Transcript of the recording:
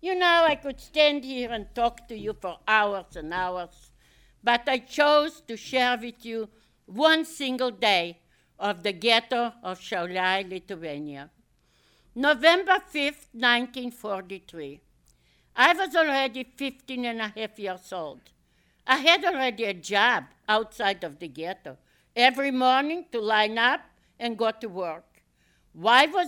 You know, I could stand here and talk to you for hours and hours, but I chose to share with you one single day of the ghetto of Šiauliai, Lithuania. November 5th, 1943. I was already 15 and a half years old. I had already a job outside of the ghetto, every morning to line up and go to work. Why was